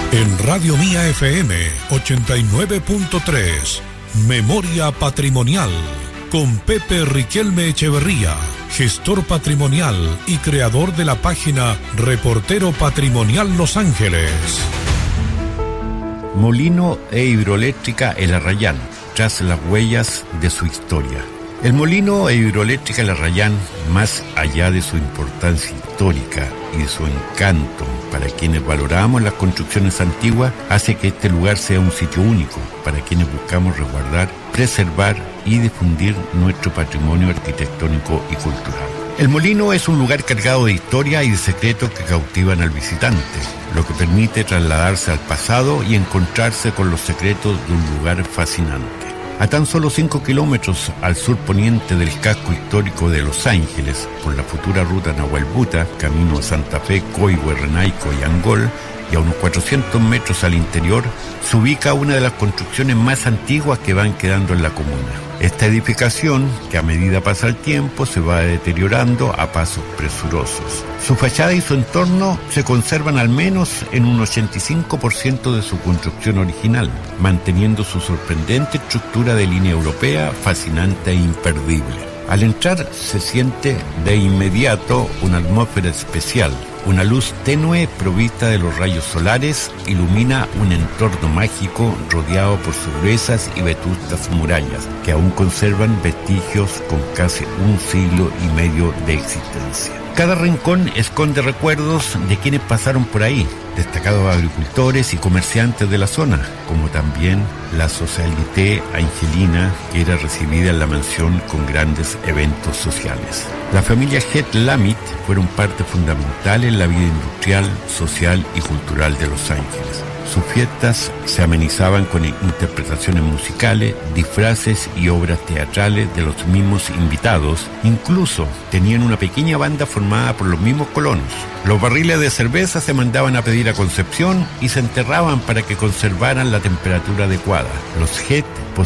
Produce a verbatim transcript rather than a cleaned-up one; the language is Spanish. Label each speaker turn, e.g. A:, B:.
A: En Radio Mía F M ochenta y nueve punto tres, Memoria Patrimonial, con Pepe Riquelme Echeverría, gestor patrimonial y creador de la página Reportero Patrimonial Los Ángeles.
B: Molino e hidroeléctrica El Arrayán, tras las huellas de su historia. El molino e hidroeléctrica El Arrayán, más allá de su importancia histórica y de su encanto para quienes valoramos las construcciones antiguas, hace que este lugar sea un sitio único para quienes buscamos resguardar, preservar y difundir nuestro patrimonio arquitectónico y cultural. El molino es un lugar cargado de historia y de secretos que cautivan al visitante, lo que permite trasladarse al pasado y encontrarse con los secretos de un lugar fascinante. A tan solo cinco kilómetros al sur poniente del casco histórico de Los Ángeles, por la futura ruta Nahuelbuta, camino a Santa Fe, Coihue, Renaico y Angol, y a unos cuatrocientos metros al interior, se ubica una de las construcciones más antiguas que van quedando en la comuna. Esta edificación, que a medida pasa el tiempo, se va deteriorando a pasos presurosos. Su fachada y su entorno se conservan al menos en un ochenta y cinco por ciento de su construcción original, manteniendo su sorprendente estructura de línea europea, fascinante e imperdible. Al entrar se siente de inmediato una atmósfera especial. Una luz tenue provista de los rayos solares ilumina un entorno mágico rodeado por sus gruesas y vetustas murallas que aún conservan vestigios con casi un siglo y medio de existencia. Cada rincón esconde recuerdos de quienes pasaron por ahí, destacados agricultores y comerciantes de la zona, como también la socialité angelina que era recibida en la mansión con grandes eventos sociales. La familia Het-Lamit fueron parte fundamental en la vida industrial, social y cultural de Los Ángeles. Sus fiestas se amenizaban con interpretaciones musicales, disfraces y obras teatrales de los mismos invitados. Incluso tenían una pequeña banda formada por los mismos colonos. Los barriles de cerveza se mandaban a pedir a Concepción y se enterraban para que conservaran la temperatura adecuada. Los Het